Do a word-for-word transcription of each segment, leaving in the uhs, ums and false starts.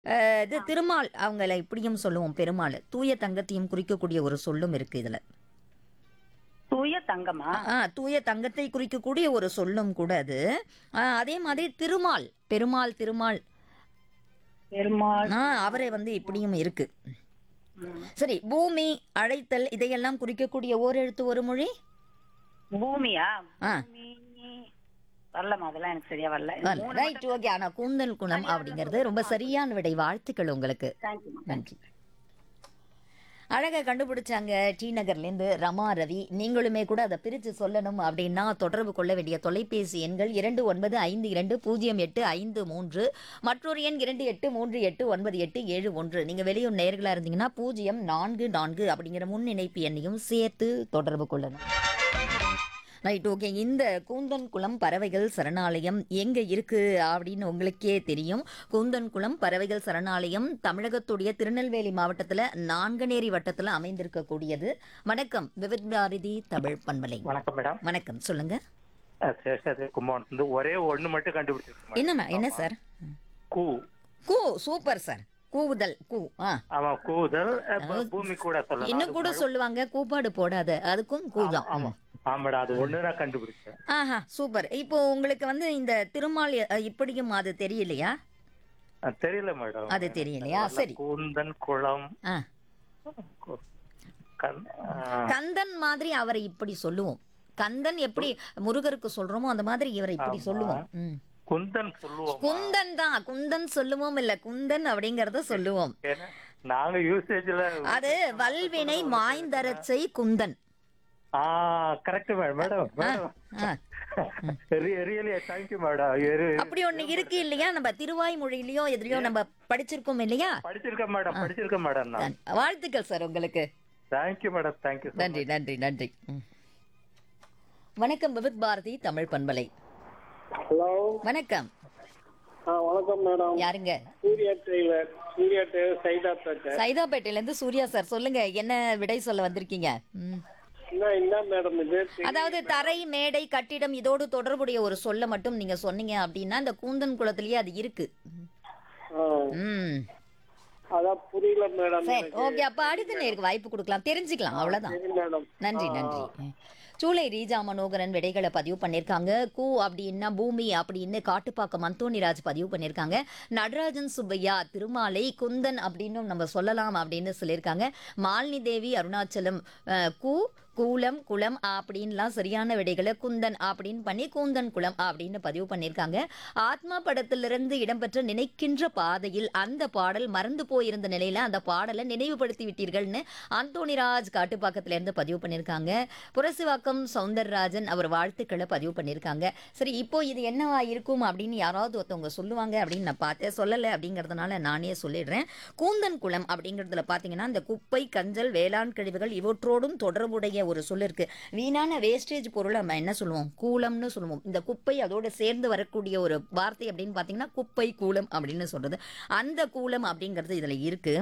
இது திருமால் அவங்கள இப்படியும் சொல்லுவோம் பெருமாள். தூய தங்கத்தையும் குறிக்கக்கூடிய ஒரு சொல்லும் இருக்கு இதுல. தூய தங்கமா? ஆ தூய தங்கத்தை குறிக்கக்கூடிய ஒரு சொல்லும் கூட அது. ஆ, அதே மாதிரி திருமால், பெருமாள் திருமால் பெருமாள். ஆ அவரை வந்து இப்படியும் இருக்கு. ம். சரி, பூமி, அழைத்தல் இதையெல்லாம் குறிக்கக்கூடிய ஓரெழுத்து ஒரு மொழி. பூமியா? ஆ பூமி வரலமா, அதெல்லாம் எனக்கு சரியா வரல. இந்த மூணு ரைட், ஓகே. ஆனா கூந்தல் குணம் அப்படிங்கிறது ரொம்ப சரியான விடை. வாழ்த்துக்கள் உங்களுக்கு. தேங்க்யூமா. நன்றி. அழகா கண்டுபிடிச்சாங்க டி நகர்லேருந்து ரமா ரவி. நீங்களுமே கூட அதை பிரித்து சொல்லணும் அப்படின்னா தொடர்பு கொள்ள வேண்டிய தொலைபேசி எண்கள் இரண்டு ஒன்பது ஐந்து இரண்டு பூஜ்ஜியம் எட்டு ஐந்து மூன்று, மற்றொரு எண் இரண்டு எட்டு மூன்று எட்டு ஒன்பது எட்டு ஏழு ஒன்று. நீங்கள் வெளியூர் நேர்களாக இருந்தீங்கன்னா பூஜ்ஜியம் நான்கு நான்கு அப்படிங்கிற முன் இணைப்பு எண்ணையும் சேர்த்து தொடர்பு கொள்ளணும். Right, okay. இந்த கூந்தன்குளம் பறவைகள் சரணாலயம் எங்க இருக்கு அப்படின்னு உங்களுக்கே தெரியும். கூந்தன்குளம் பறவைகள் சரணாலயம் தமிழகத்துடைய திருநெல்வேலி மாவட்டத்துல நான்கனேரி வட்டத்துல அமைந்திருக்கக்கூடியது. வணக்கம், விவித் பாரதி தமிழ் பண்பலை. வணக்கம் மேடம். வணக்கம், சொல்லுங்க. அஹ் சேஷாத்ரி குமார் வந்து ஒரே ஒண்ணு மட்டும் கண்டுபிடிச்சிருக்கேன் மேடம். என்னம்மா, என்ன சார்? கூ. கூ, சூப்பர் சார். கூவுதல், கூ. ஆ ஆமா, கூதல். அஹ் பூமி கூட சொல்லலாம். இன்னும் கூட சொல்லுவாங்க கூப்பாடு போடாத, அதுக்கும் கூதான். ஆமா ஆமா மேடம், அது ஒண்ணு நான் கண்டுபிடிச்சேன். ஆஹா, சூப்பர். இப்போ உங்களுக்கு வந்து இந்த திருமால் அ, இப்படியும் அது தெரியலையா? அஹ் தெரியல மேடம். அது தெரியலையா? சரி. கூந்தன் குளம். ஆ கு- கண்- அஹ் கந்தன் மாதிரி அவரை இப்படி சொல்லுவோம். கந்தன் எப்படி முருகருக்கு சொல்றோமோ அந்த மாதிரி இவரை இப்படி ஆமா. சொல்லுவோம். ம். குந்தன் சொல்லுவோம். குந்தன் தான், குந்தன் சொல்லுவோம், இல்ல குந்தன் அப்படிங்கறத சொல்லுவோம். ஏன்னா நாங்க யூசேஜ்ல அது வல்வினை மாய்ந்தரச்சை குந்தன். ஆ கரெக்ட் மேடம். மேடம் மேடம் ஆ. Really thank you madam. அப்படி ஒண்ணு இருக்கு இல்லையா? நம்ம திருவாய்மொழியிலயோ எதுலயோ நம்ம படிச்சிருக்கோம் இல்லையா? படிச்சிருக்கேன் மேடம், படிச்சிருக்கேன் மேடம் நான். வாழ்த்துக்கள் சார் உங்களுக்கு. Thank you madam, thank you. நன்றி நன்றி நன்றி. ம். வணக்கம், விவித் பாரதி தமிழ் பண்பலை. ஹலோ. வணக்கம், ஆ வணக்கம் மேடம். யாருங்க? சூர்யா டெய்லர். சூர்யா டெய்லர் சைதாப்பேட்டை. சைதாப்பேட்டையில இருந்து சூர்யா சார், சொல்லுங்க என்ன விடை சொல்ல வந்திருக்கீங்க? ம். என்ன என்ன மேடம் இது? அதாவது தரை, மேடை, கட்டிடம் இதோடு தொடர்புடைய ஒரு சொல்ல மட்டும் நீங்க சொன்னீங்க அப்படின்னா இந்த கூந்தன் குளத்திலேயே அது இருக்கு. ஆ, ம். அதான் புரியல மேடம். சரி, ஓகே. அப்ப அடுத்த நேருக்கு வாய்ப்பு கொடுக்கலாம், தெரிஞ்சுக்கலாம், அவ்வளவுதான். சரி மேடம். நன்றி நன்றி. சூளை ரீஜா மனோகரன் விடைகளை பதிவு பண்ணியிருக்காங்க. கூ அப்படின்னா பூமி அப்படின்னு காட்டுப்பாக்கம் அந்தோணிராஜ் பதிவு பண்ணியிருக்காங்க. நடராஜன் சுப்பையா திருமாலை குந்தன் அப்படின்னு நம்ம சொல்லலாம் அப்படின்னு சொல்லியிருக்காங்க. மாலினி தேவி அருணாச்சலம் அஹ், கூ கூலம் குளம் அப்படின்லாம் சரியான விடைகளை குந்தன் அப்படின்னு பண்ணி கூந்தன் குளம் அப்படின்னு பதிவு பண்ணியிருக்காங்க. ஆத்மா படத்திலிருந்து இடம்பெற்ற நினைக்கின்ற பாதையில் அந்த பாடல் மறந்து போயிருந்த நிலையில அந்த பாடலை நினைவுபடுத்தி விட்டீர்கள்னு அந்தோணிராஜ் காட்டுப்பாக்கத்துல இருந்து பதிவு பண்ணியிருக்காங்க. புரசிவாக்கம் சவுந்தரராஜன் அவர் வாழ்த்துக்களை பதிவு பண்ணியிருக்காங்க. சரி, இப்போ இது என்னவா இருக்கும் அப்படின்னு யாராவது ஒருத்தவங்க சொல்லுவாங்க அப்படின்னு நான் பார்த்தேன், சொல்லலை அப்படிங்கிறதுனால நானே சொல்லிடுறேன். கூந்தன் குளம் அப்படிங்கிறதுல பார்த்தீங்கன்னா இந்த குப்பை, கஞ்சல், வேளாண் கழிவுகள் இவற்றோடும் தொடர்புடைய ஒரு சொல் இருக்கு. வீணான வேஸ்டேஜ் பொருளை நம்ம என்ன சொல்லுவோம்? கூலம்னு சொல்லுவோம். இந்த குப்பை அதோட சேர்ந்து வரக்கூடிய ஒரு வார்த்தை அப்படின்னு பார்த்தீங்கன்னா குப்பை கூலம் அப்படின்னு சொல்றது. அந்த கூலம் அப்படிங்கிறது இதுல இருக்கு.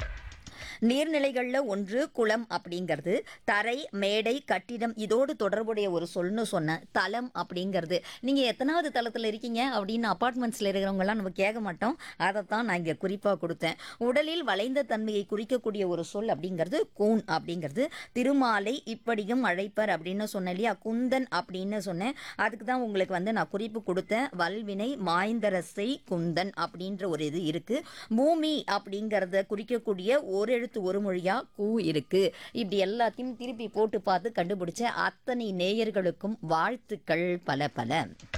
நீர்நிலைகள்ல ஒன்று குளம் அப்படிங்கிறது. தரை, மேடை, கட்டிடம் இதோடு தொடர்புடைய ஒரு சொல்னு சொன்ன தலம் அப்படிங்கிறது. நீங்க எத்தனாவது தளத்துல இருக்கீங்க அப்படின்னு அபார்ட்மெண்ட்ஸ்ல இருக்கிறவங்க எல்லாம் நம்ம கேட்க மாட்டோம். அதைத்தான் நான் இங்க குறிப்பா கொடுத்தேன். உடலில் வளைந்த தன்மையை குறிக்கக்கூடிய ஒரு சொல் அப்படிங்கிறது கூன் அப்படிங்கிறது. திருமாலை இப்படியும் அழைப்பர் அப்படின்னு சொன்னேன் இல்லையா? குந்தன் அப்படின்னு சொன்னேன். அதுக்கு தான் உங்களுக்கு வந்து நான் குறிப்பு கொடுத்தேன். வல்வினை மாய்ந்தரசை குந்தன் அப்படின்ற ஒரு இது இருக்கு. பூமி அப்படிங்கிறத குறிக்கக்கூடிய ஒரு எழுத்து ஒரு மொழியா கூ இருக்கு. இப்படி எல்லாத்தையும் திருப்பி போட்டு பார்த்து கண்டுபிடிச்ச அத்தனை நேயர்களுக்கும் வாழ்த்துக்கள் பல பல.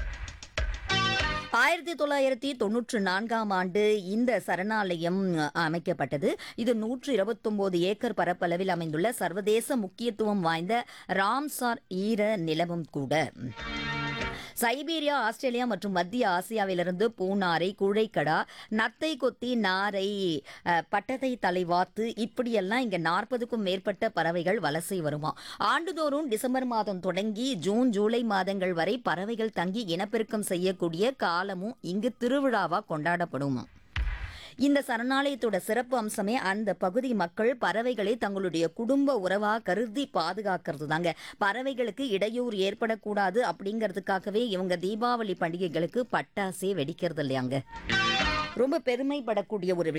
ஆயிரத்தி தொள்ளாயிரத்தி தொன்னூற்று நான்காம் ஆண்டு இந்த சரணாலயம் அமைக்கப்பட்டது. இது நூற்று இருபத்தொன்பது ஏக்கர் பரப்பளவில் அமைந்துள்ள சர்வதேச முக்கியத்துவம் வாய்ந்த ராம்சார் ஈர நிலமும் கூட. சைபீரியா, ஆஸ்திரேலியா மற்றும் மத்திய ஆசியாவிலிருந்து பூனாரை, குழைக்கடா, நத்தை கொத்தி, நாரை, அஹ், பட்டத்தை தலைவாத்து இப்படியெல்லாம் இங்க நாற்பதுக்கும் மேற்பட்ட பறவைகள் வலசை வருமா. ஆண்டுதோறும் டிசம்பர் மாதம் தொடங்கி ஜூன் ஜூலை மாதங்கள் வரை பறவைகள் தங்கி இனப்பெருக்கம் செய்யக்கூடிய காலமும் இங்கு திருவிழாவா கொண்டாடப்படுமா. இந்த சரணாலயத்தோட சிறப்பு அம்சமே அந்த பகுதி மக்கள் பறவைகளை தங்களுடைய குடும்ப உறவா கருதி பாதுகாக்கிறது தாங்க. பறவைகளுக்கு இடையூறு ஏற்படக்கூடாது அப்படிங்கிறதுக்காகவே இவங்க தீபாவளி பண்டிகைகளுக்கு பட்டாசே வெடிக்கிறது இல்லையாங்க. ரொம்ப பெருமைப்படக்கூடிய ஒரு